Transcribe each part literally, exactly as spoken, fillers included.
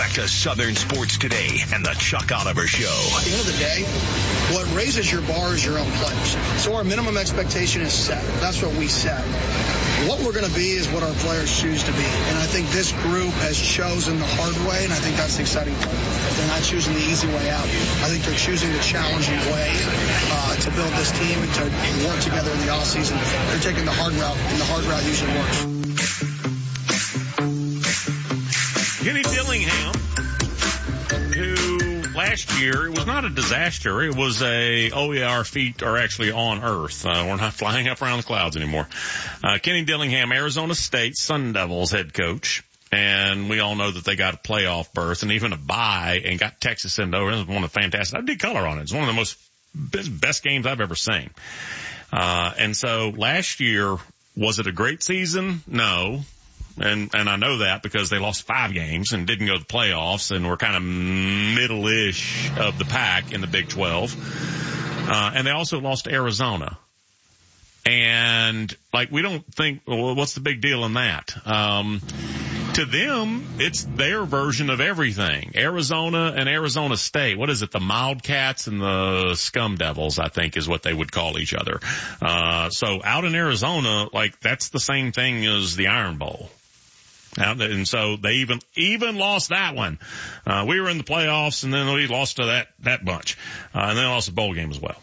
Back to Southern Sports Today and the Chuck Oliver Show. At the end of the day, what raises your bar is your own players. So our minimum expectation is set. That's what we set. What we're going to be is what our players choose to be. And I think this group has chosen the hard way, and I think that's the exciting part. They're not choosing the easy way out. I think they're choosing the challenging way uh, to build this team and to work together in the offseason. They're taking the hard route, and the hard route usually works. Kenny Dillingham, who last year, it was not a disaster. It was a, oh yeah, our feet are actually on earth. Uh, we're not flying up around the clouds anymore. Uh, Kenny Dillingham, Arizona State Sun Devils head coach. And we all know that they got a playoff berth and even a bye and got Texas in over. It was one of the fantastic. I did color on it. It's one of the most best games I've ever seen. Uh, and so last year, was it a great season? No. And, and I know that because they lost five games and didn't go to the playoffs and were kind of middle-ish of the pack in the Big twelve. Uh, and they also lost to Arizona. And like, we don't think, well, what's the big deal in that? Um, to them, it's their version of everything. Arizona and Arizona State. What is it? The Wildcats and the Scum Devils, I think, is what they would call each other. Uh, so out in Arizona, like, that's the same thing as the Iron Bowl. And so they even, even lost that one. Uh, we were in the playoffs and then we lost to that, that bunch. Uh, and then lost the bowl game as well.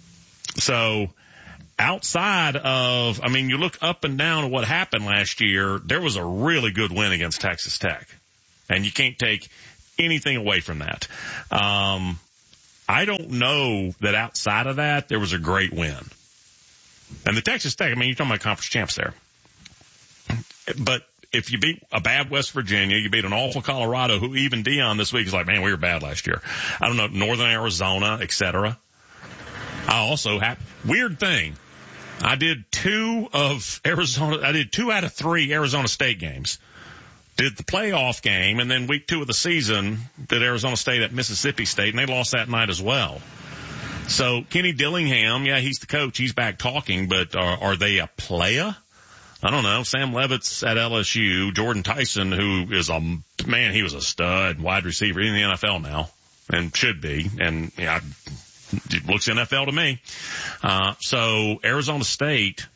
So outside of, I mean, you look up and down at what happened last year, there was a really good win against Texas Tech. And you can't take anything away from that. Um, I don't know that outside of that, there was a great win. And the Texas Tech, I mean, you're talking about conference champs there. But if you beat a bad West Virginia, you beat an awful Colorado, who even Dion this week is like, man, we were bad last year. I don't know, Northern Arizona, et cetera. I also have, weird thing, I did two of Arizona, I did two out of three Arizona State games. Did the playoff game, and then week two of the season did Arizona State at Mississippi State, and they lost that night as well. So Kenny Dillingham, yeah, he's the coach, he's back talking, but are, are they a playa? I don't know. Sam Levitt's at L S U. Jordan Tyson, who is a, man, he was a stud wide receiver in the N F L now and should be. And yeah, it looks N F L to me. Uh, so Arizona State,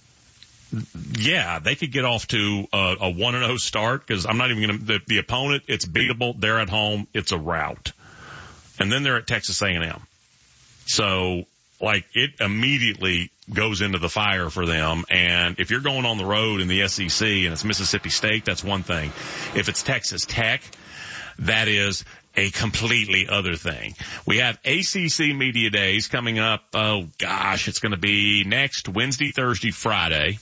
yeah, they could get off to a, a one and oh start because I'm not even going to, the, the opponent, it's beatable. They're at home. It's a rout. And then they're at Texas A and M. So like it immediately goes into the fire for them. And if you're going on the road in the S E C and it's Mississippi State, that's one thing. If it's Texas Tech, that is a completely other thing. We have A C C Media Days coming up. Oh gosh, it's going to be next Wednesday, Thursday, Friday.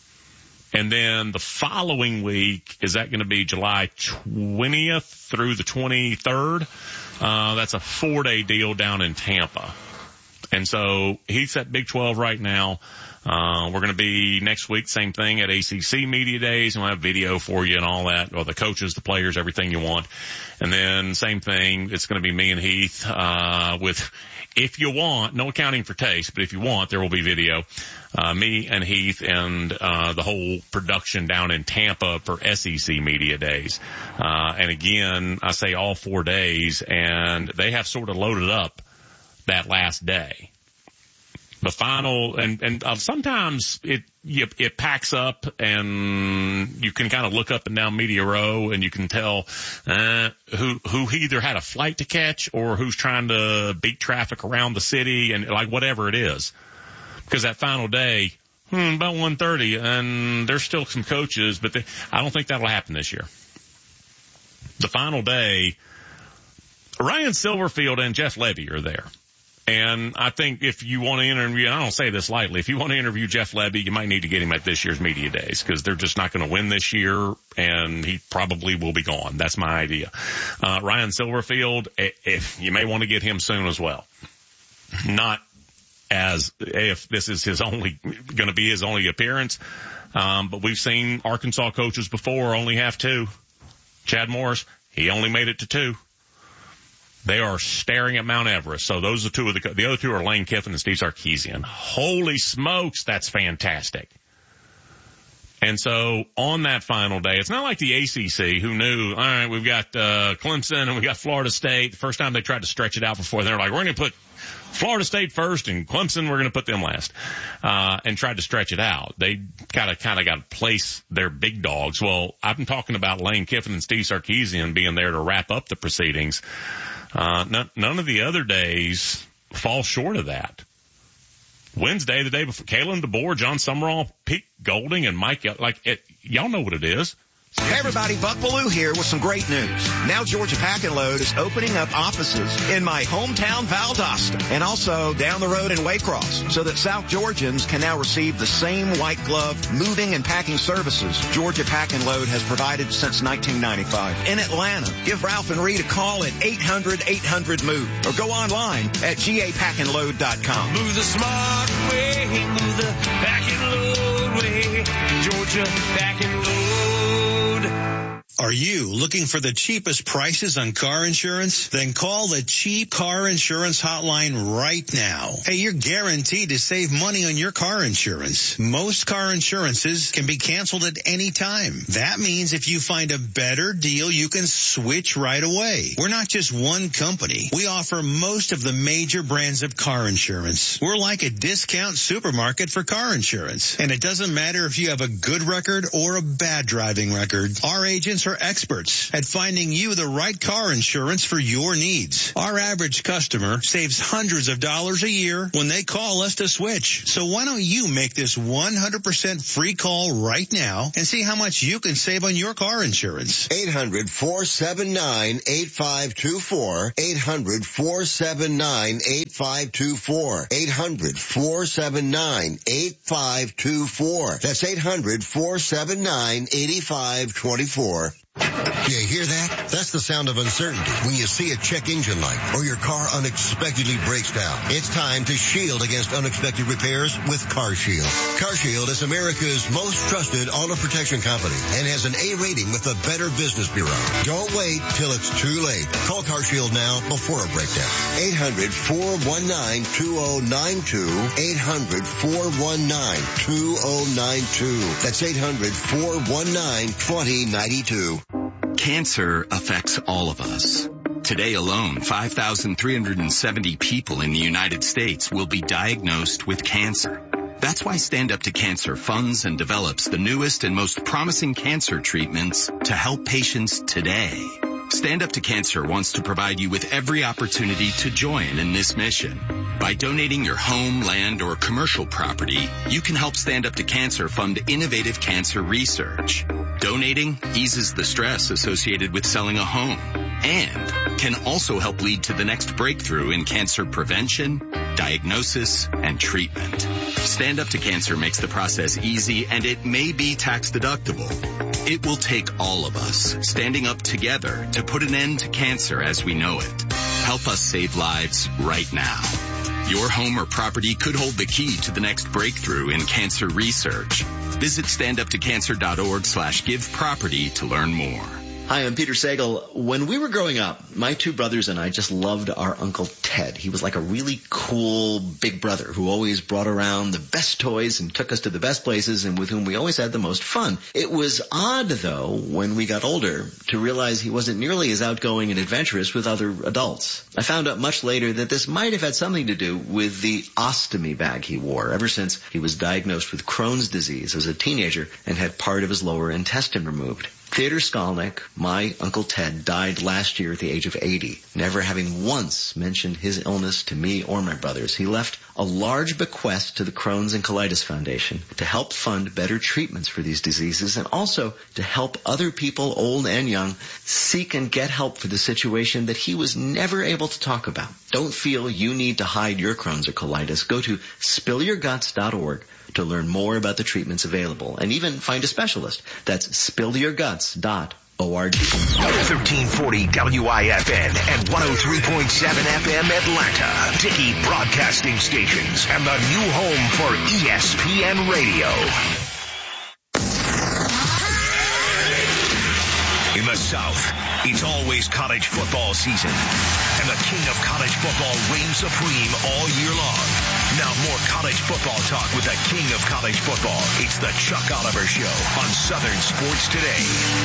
And then the following week, is that going to be July twentieth through the twenty-third? Uh, that's a four day deal down in Tampa. And so he's at Big twelve right now. Uh, we're going to be next week, same thing at A C C Media Days, and we'll have video for you and all that, or the coaches, the players, everything you want. And then same thing, it's going to be me and Heath, uh, with, if you want, no accounting for taste, but if you want, there will be video. Uh, me and Heath and, uh, the whole production down in Tampa for S E C Media Days. Uh, and again, I say all four days, and they have sort of loaded up that last day. The final, and, and uh, sometimes it, you, it packs up and you can kind of look up and down Media Row and you can tell, uh, who, who either had a flight to catch or who's trying to beat traffic around the city and like whatever it is. Because that final day, hmm, about one thirty, and there's still some coaches, but they, I don't think that'll happen this year. The final day, Ryan Silverfield and Jeff Levy are there. And I think if you want to interview, and I don't say this lightly, if you want to interview Jeff Levy, you might need to get him at this year's Media Days because they're just not going to win this year, and he probably will be gone. That's my idea. Uh, Ryan Silverfield, if you may want to get him soon as well. Not as if this is his only, going to be his only appearance. Um, but we've seen Arkansas coaches before only have two. Chad Morris, he only made it to two. They are staring at Mount Everest. So those are two of the, the other two are Lane Kiffin and Steve Sarkisian. Holy smokes, that's fantastic. And so on that final day, it's not like the A C C who knew, all right, we've got uh Clemson and we got Florida State. The first time they tried to stretch it out before, they were like, we're going to put Florida State first and Clemson, we're going to put them last, uh, and tried to stretch it out. They kind of, kind of got to place their big dogs. Well, I've been talking about Lane Kiffin and Steve Sarkisian being there to wrap up the proceedings. Uh, none, none of the other days fall short of that. Wednesday, the day before, Kalen DeBoer, John Summerall, Pete Golding, and Mike, like, it, y'all know what it is. Hey everybody, Buck Bellew here with some great news. Now Georgia Pack and Load is opening up offices in my hometown Valdosta and also down the road in Waycross so that South Georgians can now receive the same white glove moving and packing services Georgia Pack and Load has provided since nineteen ninety-five. In Atlanta, give Ralph and Reed a call at eight hundred eight hundred move or go online at G A pack and load dot com. Move the smart way, move the Pack and Load way, Georgia Pack and Load. Are you looking for the cheapest prices on car insurance? Then call the Cheap Car Insurance Hotline right now. Hey, you're guaranteed to save money on your car insurance. Most car insurances can be canceled at any time. That means if you find a better deal, you can switch right away. We're not just one company. We offer most of the major brands of car insurance. We're like a discount supermarket for car insurance. And it doesn't matter if you have a good record or a bad driving record. Our agents are experts at finding you the right car insurance for your needs. Our average customer saves hundreds of dollars a year when they call us to switch. So why don't you make this one hundred percent free call right now and see how much you can save on your car insurance? eight hundred four seven nine eight five two four. eight hundred four seven nine eight five two four. eight hundred four seven nine eight five two four. That's eight hundred four seven nine eight five two four. You hear that? That's the sound of uncertainty when you see a check engine light or your car unexpectedly breaks down. It's time to shield against unexpected repairs with CarShield. CarShield is America's most trusted auto protection company and has an A rating with the Better Business Bureau. Don't wait till it's too late. Call CarShield now before a breakdown. eight hundred four one nine two oh nine two. eight hundred four one nine two oh nine two. That's eight hundred four one nine two oh nine two. Cancer affects all of us. Today alone, five thousand three hundred seventy people in the United States will be diagnosed with cancer. That's why Stand Up to Cancer funds and develops the newest and most promising cancer treatments to help patients today. Stand Up to Cancer wants to provide you with every opportunity to join in this mission. By donating your home, land, or commercial property, you can help Stand Up to Cancer fund innovative cancer research. Donating eases the stress associated with selling a home and can also help lead to the next breakthrough in cancer prevention, diagnosis, and treatment. Stand Up to Cancer makes the process easy and it may be tax deductible. It will take all of us standing up together to put an end to cancer as we know it. Help us save lives right now. Your home or property could hold the key to the next breakthrough in cancer research. Visit standuptocancer.org slash give property to learn more. Hi, I'm Peter Sagal. When we were growing up, my two brothers and I just loved our Uncle Ted. He was like a really cool big brother who always brought around the best toys and took us to the best places and with whom we always had the most fun. It was odd, though, when we got older to realize he wasn't nearly as outgoing and adventurous with other adults. I found out much later that this might have had something to do with the ostomy bag he wore ever since he was diagnosed with Crohn's disease as a teenager and had part of his lower intestine removed. Theodor Skolnick, my Uncle Ted, died last year at the age of eighty, never having once mentioned his illness to me or my brothers. He left a large bequest to the Crohn's and Colitis Foundation to help fund better treatments for these diseases and also to help other people, old and young, seek and get help for the situation that he was never able to talk about. Don't feel you need to hide your Crohn's or colitis. Go to spill your guts dot org to learn more about the treatments available and even find a specialist. That's spill your guts dot org. thirteen forty W I F N and one oh three point seven F M Atlanta. Dickey Broadcasting Stations and the new home for E S P N Radio. In the South, it's always college football season, and the king of college football reigns supreme all year long. Now more college football talk with the king of college football. It's the Chuck Oliver Show on Southern Sports Today.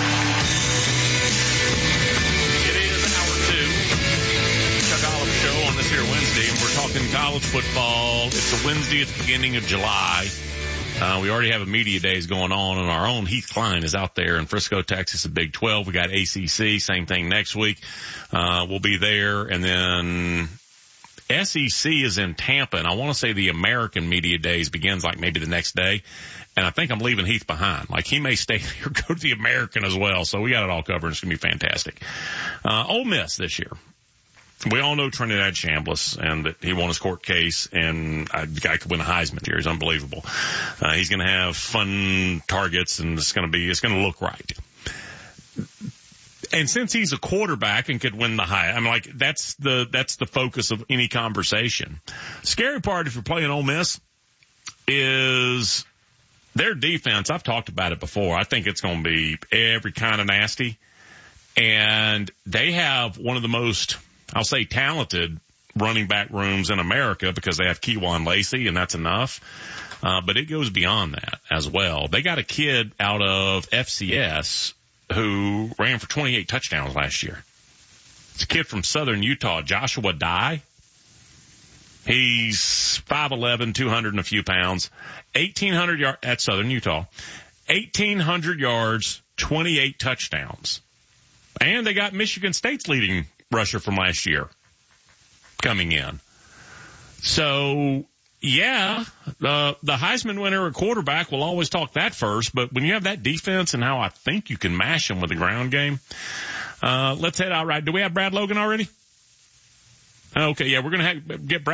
It is hour two, Chuck Oliver Show on this here Wednesday, and we're talking college football. It's a Wednesday at the beginning of July. Uh, we already have a media days going on, and our own Heath Klein is out there in Frisco, Texas, at Big twelve. We got A C C, same thing next week. Uh, we'll be there, and then S E C is in Tampa, and I want to say the American media days begins like maybe the next day. And I think I'm leaving Heath behind. Like, he may stay here, go to the American as well. So we got it all covered. It's going to be fantastic. Uh, Ole Miss this year. We all know Trinidad Chambliss and that he won his court case, and a guy could win a Heisman here. He's unbelievable. Uh, he's going to have fun targets, and it's going to be, it's going to look right. And since he's a quarterback and could win the high, I'm like, that's the, that's the focus of any conversation. Scary part if you're playing Ole Miss is their defense. I've talked about it before. I think it's going to be every kind of nasty. And they have one of the most, I'll say, talented running back rooms in America because they have Kewan Lacey, and that's enough. Uh, but it goes beyond that as well. They got a kid out of F C S who ran for twenty-eight touchdowns last year. It's a kid from Southern Utah, Joshua Dye. He's five eleven, two hundred and a few pounds, eighteen hundred yards at Southern Utah, eighteen hundred yards, twenty-eight touchdowns. And they got Michigan State's leading rusher from last year coming in. So, yeah, the the Heisman winner, a quarterback, will always talk that first. But when you have that defense and how I think you can mash them with the ground game, uh, let's head out right. Do we have Brad Logan already? Okay, yeah, we're going to get Brad.